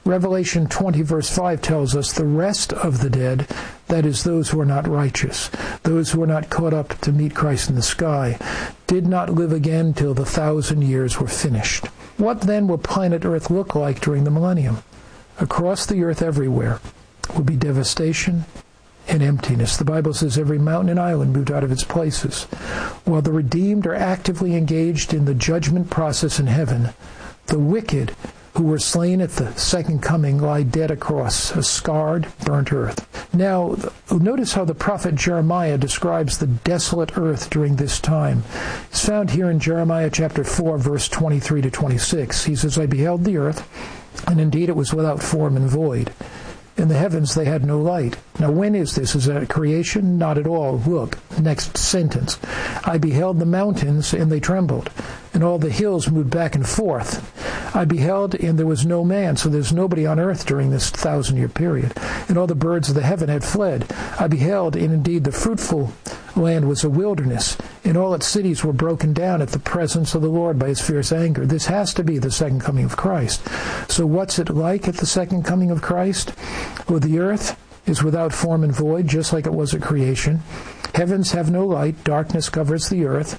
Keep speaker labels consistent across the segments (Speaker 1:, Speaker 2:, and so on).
Speaker 1: Revelation 20 verse 5 tells us the rest of the dead, that is, those who are not righteous, those who are not caught up to meet Christ in the sky, did not live again till the 1,000 years were finished. What then will planet Earth look like during the millennium? Across the earth everywhere will be devastation and emptiness. The Bible says every mountain and island moved out of its places. While the redeemed are actively engaged in the judgment process in heaven, the wicked who were slain at the second coming lie dead across a scarred, burnt earth. Now, notice how the prophet Jeremiah describes the desolate earth during this time. It's found here in Jeremiah chapter 4, verse 23 to 26. He says, I beheld the earth, and indeed it was without form and void. In the heavens they had no light. Now when is this? Is that creation? Not at all. Look, next sentence. I beheld the mountains, and they trembled, and all the hills moved back and forth. I beheld, and there was no man, so there's nobody on earth during this 1,000-year period. And all the birds of the heaven had fled. I beheld, and indeed the fruitful land was a wilderness, and all its cities were broken down at the presence of the Lord by his fierce anger. This has to be the second coming of Christ. So what's it like at the second coming of Christ? Well, the earth is without form and void, just like it was at creation. Heavens have no light. Darkness covers the earth.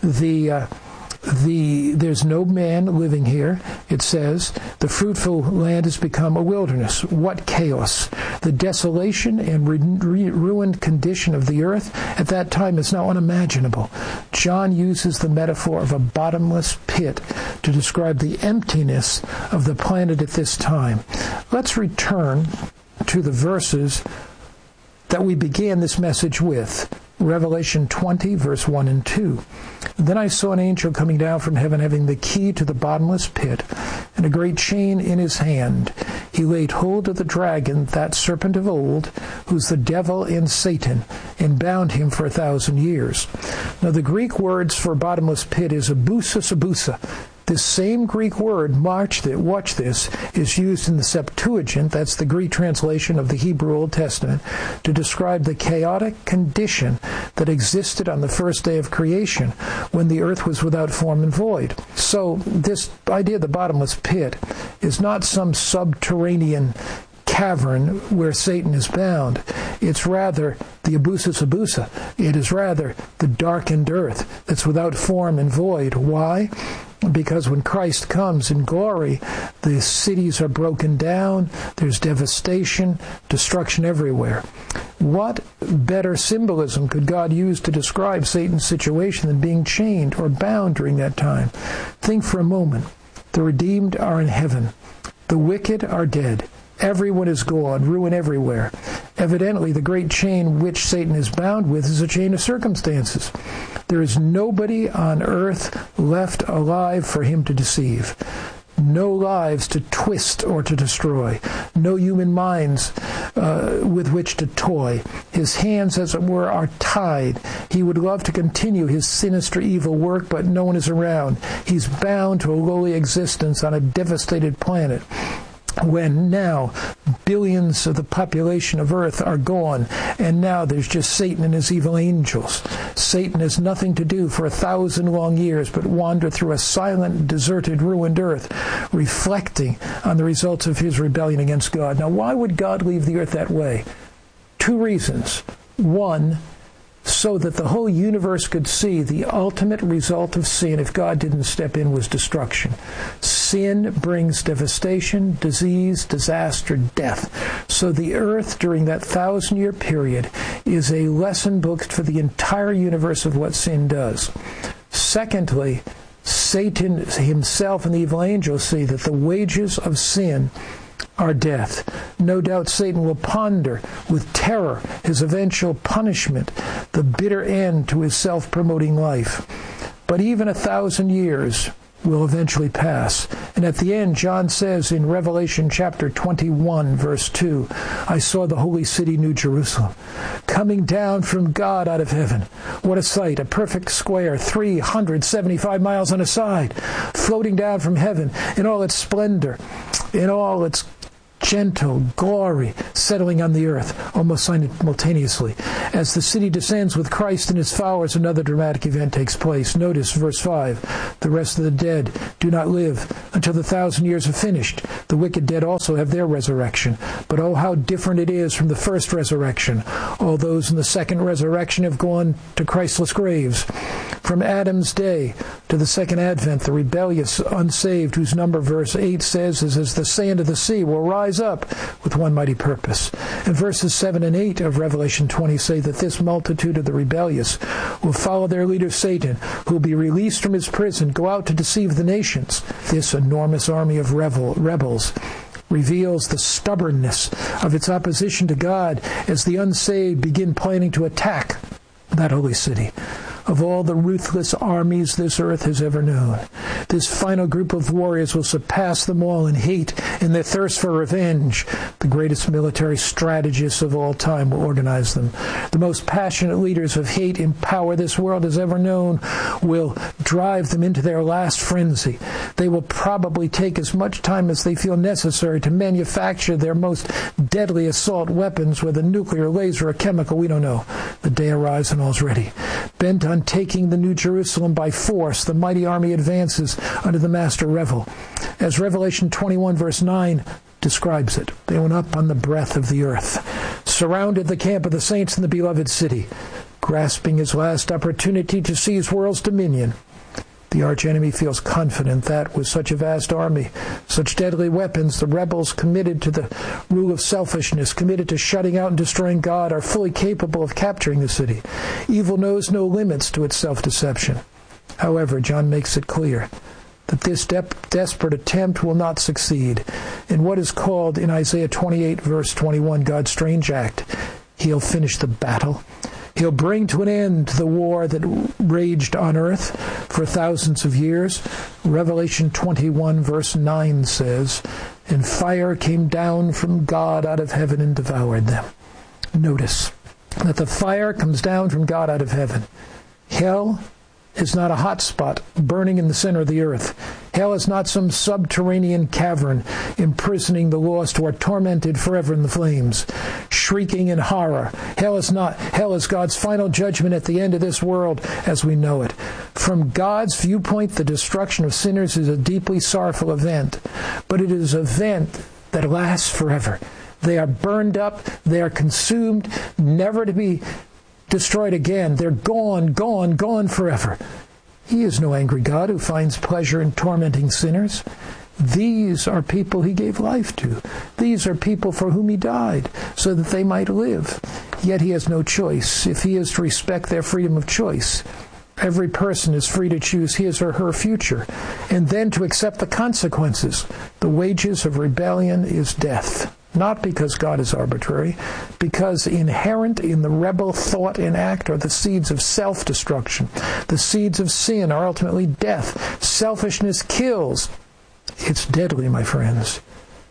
Speaker 1: There's no man living here. It says the fruitful land has become a wilderness. What chaos! The desolation and ruined condition of the earth at that time is now unimaginable. John uses the metaphor of a bottomless pit to describe the emptiness of the planet at this time. Let's return to the verses that we began this message with. Revelation 20, verse 1 and 2. Then I saw an angel coming down from heaven, having the key to the bottomless pit, and a great chain in his hand. He laid hold of the dragon, that serpent of old, who's the devil and Satan, and bound him for 1,000 years. Now the Greek words for bottomless pit is abusa. This same Greek word, watch this, is used in the Septuagint, that's the Greek translation of the Hebrew Old Testament, to describe the chaotic condition that existed on the first day of creation when the earth was without form and void. So this idea of the bottomless pit is not some subterranean cavern where Satan is bound. It's rather the abusa. It is rather the darkened earth that's without form and void. Why? Because when Christ comes in glory, the cities are broken down, there's devastation, destruction everywhere. What better symbolism could God use to describe Satan's situation than being chained or bound during that time? Think for a moment. The redeemed are in heaven. The wicked are dead. Everyone is gone, ruin everywhere. Evidently, the great chain which Satan is bound with is a chain of circumstances. There is nobody on earth left alive for him to deceive. No lives to twist or to destroy. No human minds with which to toy. His hands, as it were, are tied. He would love to continue his sinister evil work, but no one is around. He's bound to a lowly existence on a devastated planet. When now billions of the population of Earth are gone, and now there's just Satan and his evil angels. Satan has nothing to do for 1,000 long years but wander through a silent, deserted, ruined earth, reflecting on the results of his rebellion against God. Now, why would God leave the earth that way? 2 reasons. One, so that the whole universe could see the ultimate result of sin, if God didn't step in, was destruction. Sin brings devastation, disease, disaster, death. So the earth during that 1,000-year period is a lesson book for the entire universe of what sin does. Secondly, Satan himself and the evil angels see that the wages of sin are death. No doubt Satan will ponder with terror his eventual punishment, the bitter end to his self-promoting life. But even 1,000 years will eventually pass. And at the end, John says in Revelation chapter 21, verse 2, I saw the holy city, New Jerusalem, coming down from God out of heaven. What a sight, a perfect square, 375 miles on a side, floating down from heaven in all its splendor, in all its gentle glory settling on the earth almost simultaneously. As the city descends with Christ and his followers, another dramatic event takes place. Notice verse 5. The rest of the dead do not live until the 1,000 years are finished. The wicked dead also have their resurrection. But oh, how different it is from the first resurrection. All those in the second resurrection have gone to Christless graves. From Adam's day to the second advent, the rebellious unsaved, whose number verse 8 says is as the sand of the sea, will rise up with one mighty purpose. And verses 7 and 8 of Revelation 20 say that this multitude of the rebellious will follow their leader Satan, who will be released from his prison, go out to deceive the nations. This enormous army of rebels reveals the stubbornness of its opposition to God as the unsaved begin planning to attack that holy city. Of all the ruthless armies this earth has ever known, this final group of warriors will surpass them all in hate and their thirst for revenge. The greatest military strategists of all time will organize them. The most passionate leaders of hate and power this world has ever known will drive them into their last frenzy. They will probably take as much time as they feel necessary to manufacture their most deadly assault weapons, whether nuclear, laser, or chemical, we don't know. The day arrives and all's ready. Bent on taking the New Jerusalem by force, the mighty army advances under the master Revel. As Revelation 21 verse 9 describes it, they went up on the breadth of the earth, surrounded the camp of the saints in the beloved city, grasping his last opportunity to seize world's dominion. The archenemy feels confident that with such a vast army, such deadly weapons, the rebels committed to the rule of selfishness, committed to shutting out and destroying God, are fully capable of capturing the city. Evil knows no limits to its self-deception. However, John makes it clear that this desperate attempt will not succeed. In what is called in Isaiah 28 verse 21, God's strange act, he'll finish the battle. He'll bring to an end the war that raged on earth for thousands of years. Revelation 21 verse 9 says, "And fire came down from God out of heaven and devoured them." Notice that the fire comes down from God out of heaven. Hell is not a hot spot burning in the center of the earth. Hell is not some subterranean cavern imprisoning the lost who are tormented forever in the flames, shrieking in horror. Hell is God's final judgment at the end of this world as we know it. From God's viewpoint, the destruction of sinners is a deeply sorrowful event, but it is an event that lasts forever. They are burned up, they are consumed, never to be destroyed again. They're gone forever. He is no angry God who finds pleasure in tormenting sinners. These are people he gave life to. These are people for whom he died, so that they might live. Yet he has no choice if he is to respect their freedom of choice. Every person is free to choose his or her future, and then to accept the consequences. The wages of rebellion is death. Not because God is arbitrary, because inherent in the rebel thought and act are the seeds of self-destruction. The seeds of sin are ultimately death. Selfishness kills. It's deadly, my friends.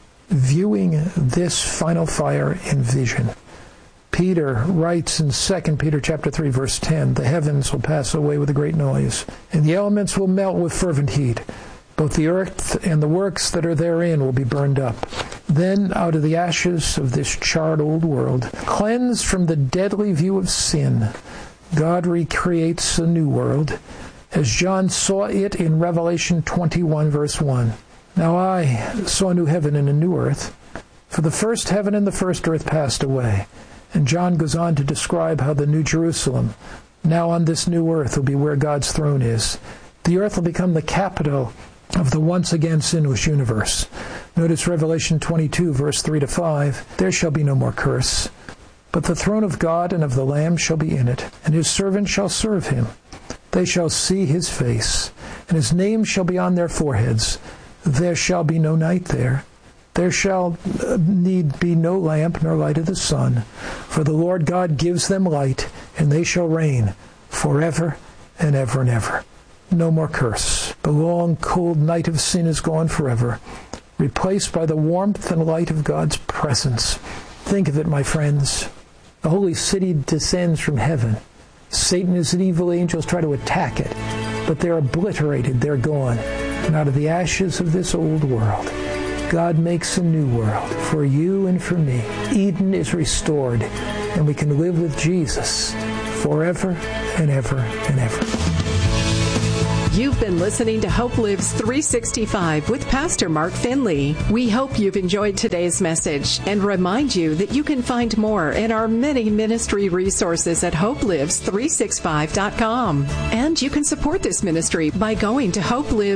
Speaker 1: Viewing this final fire in vision, Peter writes in 2 Peter chapter 3, verse 10, "The heavens will pass away with a great noise, and the elements will melt with fervent heat. Both the earth and the works that are therein will be burned up. Then out of the ashes of this charred old world, cleansed from the deadly view of sin, God recreates a new world, as John saw it in Revelation 21, verse 1. Now I saw a new heaven and a new earth, for the first heaven and the first earth passed away." And John goes on to describe how the New Jerusalem, now on this new earth, will be where God's throne is. The earth will become the capital of the once again sinless universe. Notice Revelation 22, verse 3 to 5. "There shall be no more curse, but the throne of God and of the Lamb shall be in it, and his servants shall serve him. They shall see his face, and his name shall be on their foreheads. There shall be no night there. There shall need be no lamp nor light of the sun, for the Lord God gives them light, and they shall reign forever and ever and ever." No more curse. The long, cold night of sin is gone forever, replaced by the warmth and light of God's presence. Think of it, my friends. The holy city descends from heaven. Satan and his evil angels try to attack it, but they're obliterated, they're gone. And out of the ashes of this old world, God makes a new world for you and for me. Eden is restored, and we can live with Jesus forever and ever and ever.
Speaker 2: You've been listening to Hope Lives 365 with Pastor Mark Finley. We hope you've enjoyed today's message and remind you that you can find more in our many ministry resources at hopelives365.com. And you can support this ministry by going to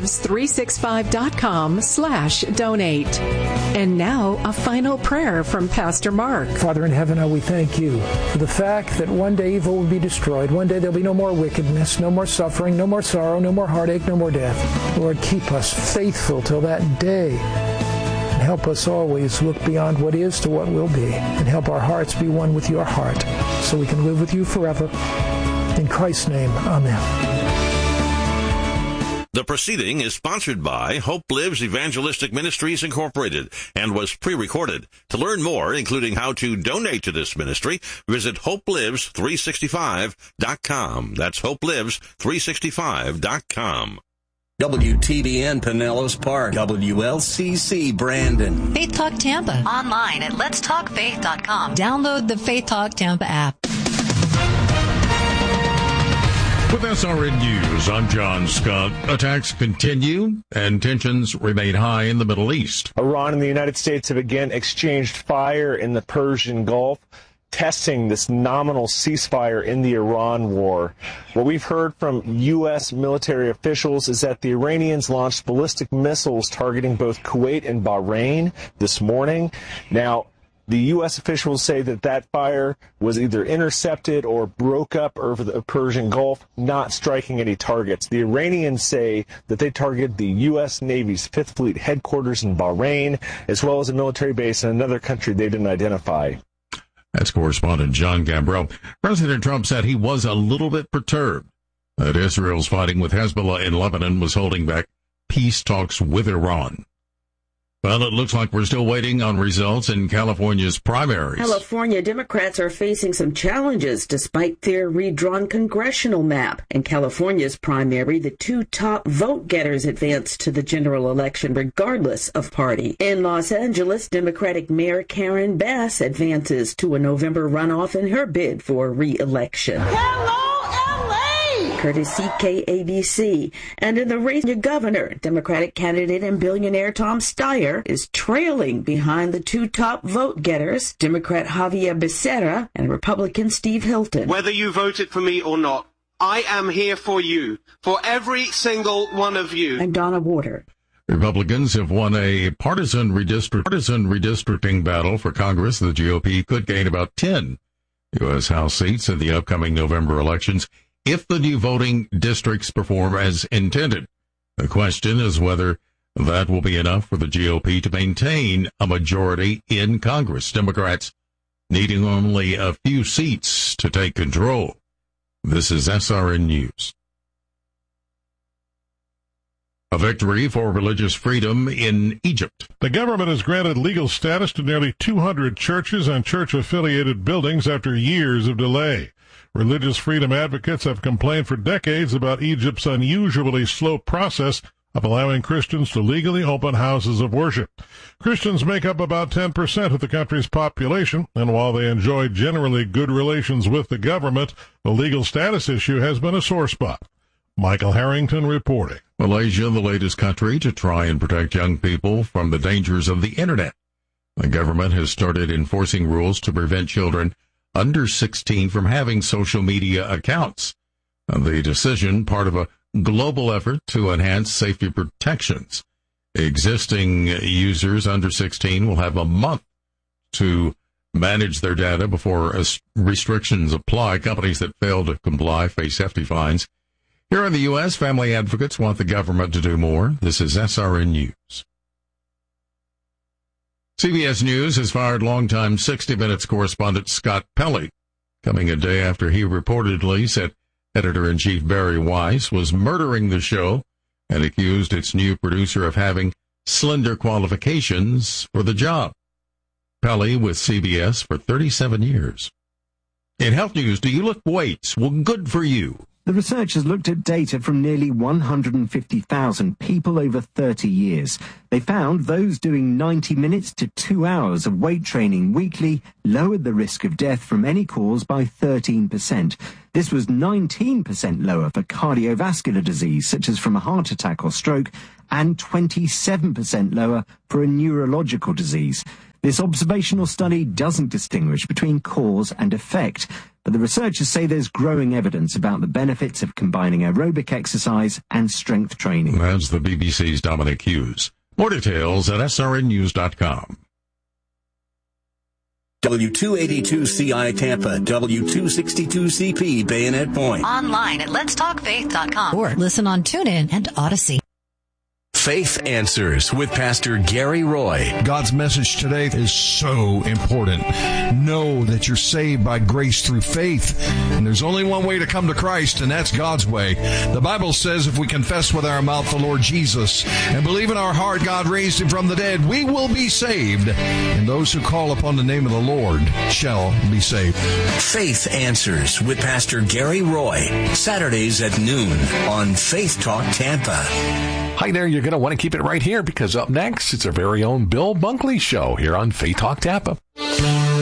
Speaker 2: hopelives365.com/donate. And now, a final prayer from Pastor Mark.
Speaker 1: Father in heaven, we thank you for the fact that one day evil will be destroyed. One day there'll be no more wickedness, no more suffering, no more sorrow, no more heartache, no more death. Lord, keep us faithful till that day. And help us always look beyond what is to what will be. And help our hearts be one with your heart so we can live with you forever. In Christ's name, amen.
Speaker 3: The proceeding is sponsored by Hope Lives Evangelistic Ministries, Incorporated, and was pre-recorded. To learn more, including how to donate to this ministry, visit hopelives365.com. That's hopelives365.com.
Speaker 4: WTBN Pinellas Park, WLCC Brandon.
Speaker 5: Faith Talk Tampa. Online at letstalkfaith.com. Download the Faith Talk Tampa app.
Speaker 6: With SRN News, I'm John Scott. Attacks continue and tensions remain high in the Middle East.
Speaker 7: Iran and the United States have again exchanged fire in the Persian Gulf, testing this nominal ceasefire in the Iran war. What we've heard from U.S. military officials is that the Iranians launched ballistic missiles targeting both Kuwait and Bahrain this morning. Now, the U.S. officials say that that fire was either intercepted or broke up over the Persian Gulf, not striking any targets. The Iranians say that they targeted the U.S. Navy's Fifth Fleet headquarters in Bahrain, as well as a military base in another country they didn't identify.
Speaker 6: That's correspondent John Gambrell. President Trump said he was a little bit perturbed that Israel's fighting with Hezbollah in Lebanon was holding back peace talks with Iran. Well, it looks like we're still waiting on results in California's primaries.
Speaker 8: California Democrats are facing some challenges despite their redrawn congressional map. In California's primary, the two top vote-getters advance to the general election regardless of party. In Los Angeles, Democratic Mayor Karen Bass advances to a November runoff in her bid for re-election. Courtesy KABC. And in the race for governor, Democratic candidate and billionaire Tom Steyer is trailing behind the two top vote-getters, Democrat Javier Becerra and Republican Steve Hilton.
Speaker 9: Whether you voted for me or not, I am here for you, for every single one of you.
Speaker 8: And Donna Water.
Speaker 6: Republicans have won a partisan redistricting battle for Congress. The GOP could gain about 10 U.S. House seats in the upcoming November elections if the new voting districts perform as intended. The question is whether that will be enough for the GOP to maintain a majority in Congress. Democrats needing only a few seats to take control. This is SRN News. A victory for religious freedom in Egypt.
Speaker 10: The government has granted legal status to nearly 200 churches and church-affiliated buildings after years of delay. Religious freedom advocates have complained for decades about Egypt's unusually slow process of allowing Christians to legally open houses of worship. Christians make up about 10% of the country's population, and while they enjoy generally good relations with the government, the legal status issue has been a sore spot. Michael Harrington reporting.
Speaker 6: Malaysia, the latest country to try and protect young people from the dangers of the Internet. The government has started enforcing rules to prevent children under 16 from having social media accounts. The decision, part of a global effort to enhance safety protections. Existing users under 16 will have a month to manage their data before restrictions apply. Companies that fail to comply face hefty fines. Here in the U.S., family advocates want the government to do more. This is SRN News. CBS News has fired longtime 60 Minutes correspondent Scott Pelley, coming a day after he reportedly said editor-in-chief Barry Weiss was murdering the show and accused its new producer of having slender qualifications for the job. Pelley with CBS for 37 years. In health news, do you lift weights? Well, good for you.
Speaker 11: The researchers looked at data from nearly 150,000 people over 30 years. They found those doing 90 minutes to 2 hours of weight training weekly lowered the risk of death from any cause by 13%. This was 19% lower for cardiovascular disease, such as from a heart attack or stroke, and 27% lower for a neurological disease. This observational study doesn't distinguish between cause and effect, but the researchers say there's growing evidence about the benefits of combining aerobic exercise and strength training.
Speaker 6: That's the BBC's Dominic Hughes. More details at srnnews.com.
Speaker 4: W282CI Tampa, W262CP Bayonet Point.
Speaker 5: Online at letstalkfaith.com or listen on TuneIn and Odyssey.
Speaker 12: Faith Answers with Pastor Gary Roy.
Speaker 13: God's message today is so important. Know that you're saved by grace through faith. And there's only one way to come to Christ, and that's God's way. The Bible says if we confess with our mouth the Lord Jesus and believe in our heart God raised him from the dead, we will be saved. And those who call upon the name of the Lord shall be saved.
Speaker 4: Faith Answers with Pastor Gary Roy. Saturdays at noon on Faith Talk Tampa.
Speaker 14: Hi there, you're going to want to keep it right here because up next, it's our very own Bill Bunkley Show here on Faith Talk Tampa.